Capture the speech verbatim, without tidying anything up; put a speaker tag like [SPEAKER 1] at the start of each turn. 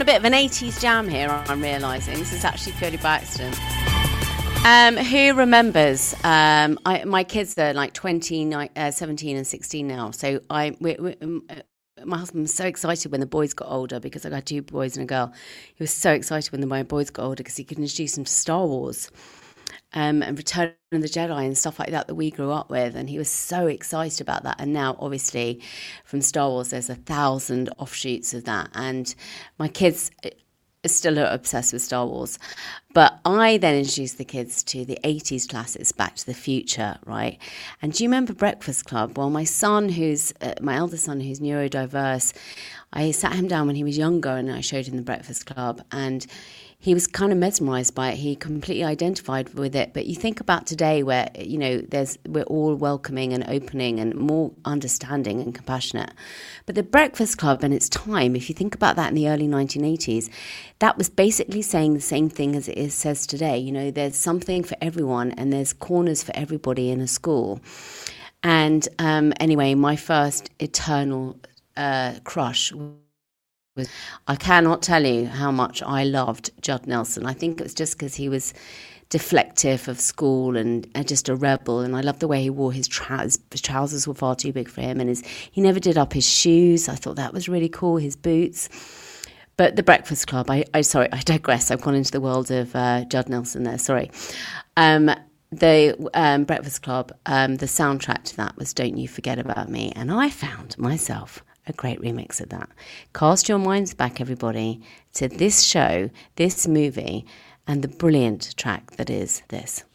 [SPEAKER 1] a bit of an eighties jam here, I'm realising. This is actually purely by accident. Um, who remembers? Um, I, my kids are like twenty, uh, seventeen and sixteen now. So I, we, we, um, uh, my husband was so excited when the boys got older, because I got two boys and a girl. He was so excited when the, my boys got older because he could introduce them to Star Wars. Um, and Return of the Jedi and stuff like that that we grew up with, and he was so excited about that. And now, obviously, from Star Wars, there's a thousand offshoots of that, and my kids are still obsessed with Star Wars. But I then introduced the kids to the eighties classics, Back to the Future, right? And do you remember Breakfast Club? Well, my son, who's uh, my eldest son, who's neurodiverse, I sat him down when he was younger, and I showed him the Breakfast Club, and he was kind of mesmerised by it. He completely identified with it. But you think about today, where, you know, there's we're all welcoming and opening and more understanding and compassionate. But the Breakfast Club and its time, if you think about that in the early nineteen eighties, that was basically saying the same thing as it is says today. You know, there's something for everyone, and there's corners for everybody in a school. And um, anyway, my first eternal uh, crush was, I cannot tell you how much I loved Judd Nelson. I think it was just because he was deflective of school and, and just a rebel, and I loved the way he wore his, trous- his trousers were far too big for him, and his he never did up his shoes. I thought that was really cool, his boots. But the Breakfast Club, I, I sorry, I digress. I've gone into the world of uh, Judd Nelson there, sorry. Um, the um, Breakfast Club, um, the soundtrack to that was Don't You Forget About Me, and I found myself a great remix of that. Cast your minds back, everybody, to this show, this movie, and the brilliant track that is this.